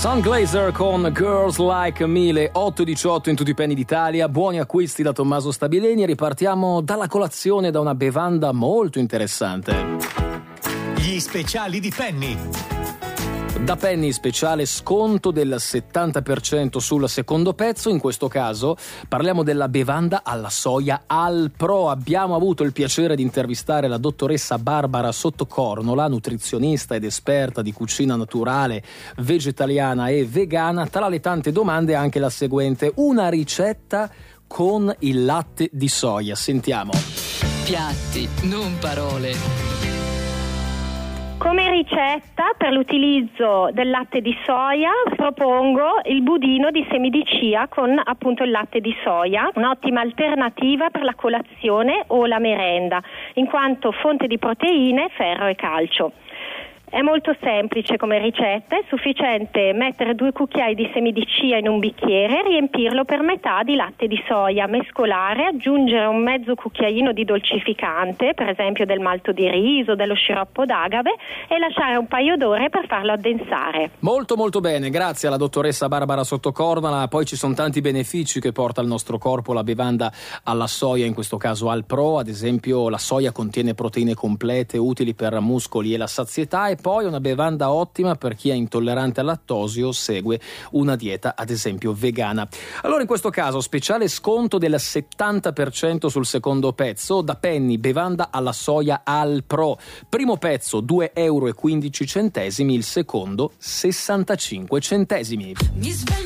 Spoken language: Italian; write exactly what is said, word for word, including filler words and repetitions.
Sunglazer con Girls Like Me, le otto e diciotto in tutti i penny d'Italia. Buoni acquisti da Tommaso Stabileni. Ripartiamo dalla colazione, da una bevanda molto interessante. Gli speciali di Penny. Da Penny speciale sconto del settanta per cento sul secondo pezzo. In questo caso parliamo della bevanda alla soia Alpro. Abbiamo avuto il piacere di intervistare la dottoressa Barbara Sottocornola, nutrizionista ed esperta di cucina naturale, vegetariana e vegana. Tra le tante domande anche la seguente: una ricetta con il latte di soia. Sentiamo. Piatti, non parole. Come ricetta per l'utilizzo del latte di soia propongo il budino di semi di chia con appunto il latte di soia, un'ottima alternativa per la colazione o la merenda, in quanto fonte di proteine, ferro e calcio. È molto semplice come ricetta, è sufficiente mettere due cucchiai di semi di chia in un bicchiere, riempirlo per metà di latte di soia, mescolare, aggiungere un mezzo cucchiaino di dolcificante, per esempio del malto di riso, dello sciroppo d'agave, e lasciare un paio d'ore per farlo addensare. Molto molto bene, grazie alla dottoressa Barbara Sottocornola. Poi ci sono tanti benefici che porta al nostro corpo la bevanda alla soia, in questo caso Alpro. Ad esempio la soia contiene proteine complete utili per muscoli e la sazietà, e poi una bevanda ottima per chi è intollerante al lattosio o segue una dieta ad esempio vegana. Allora in questo caso speciale sconto del settanta per cento sul secondo pezzo. Da Penny bevanda alla soia Alpro, primo pezzo due euro e quindici centesimi, il secondo sessantacinque centesimi.